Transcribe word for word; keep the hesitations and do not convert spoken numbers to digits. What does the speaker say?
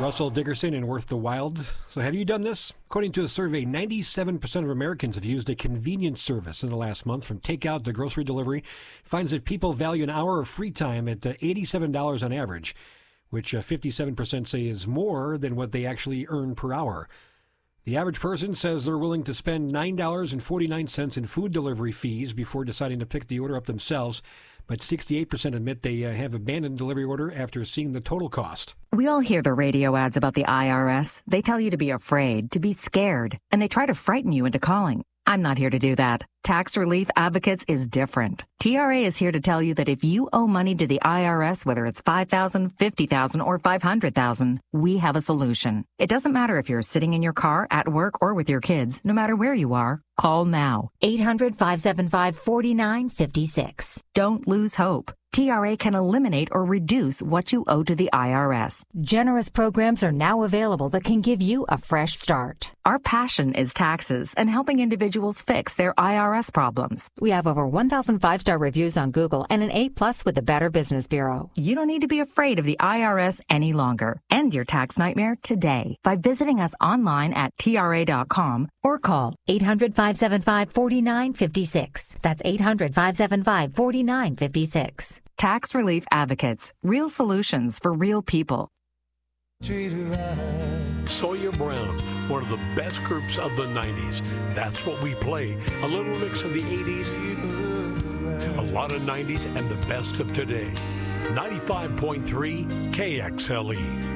Russell Dickerson and Worth the Wild. So have you done this? According to a survey, ninety-seven percent of Americans have used a convenience service in the last month, from takeout to grocery delivery. Finds that people value an hour of free time at uh, eighty-seven dollars on average, which uh, fifty-seven percent say is more than what they actually earn per hour. The average person says they're willing to spend nine dollars and forty-nine cents in food delivery fees before deciding to pick the order up themselves, but sixty-eight percent admit they uh, have abandoned delivery order after seeing the total cost. We all hear the radio ads about the I R S. They tell you to be afraid, to be scared, and they try to frighten you into calling. I'm not here to do that. Tax Relief Advocates is different. T R A is here to tell you that if you owe money to the I R S, whether it's five thousand dollars, fifty thousand dollars, or five hundred thousand dollars, we have a solution. It doesn't matter if you're sitting in your car, at work, or with your kids. No matter where you are, call now. eight hundred, five seven five, four nine five six. Don't lose hope. T R A can eliminate or reduce what you owe to the I R S. Generous programs are now available that can give you a fresh start. Our passion is taxes and helping individuals fix their I R S problems. We have over one thousand five-star reviews on Google and an A plus with the Better Business Bureau. You don't need to be afraid of the I R S any longer. End your tax nightmare today by visiting us online at T R A dot com or call eight hundred, five seven five, four nine five six. That's eight hundred, five seven five, four nine five six. Tax Relief Advocates. Real solutions for real people. Sawyer Brown, one of the best groups of the nineties. That's what we play. A little mix of the eighties, a lot of nineties, and the best of today. ninety-five point three K X L E.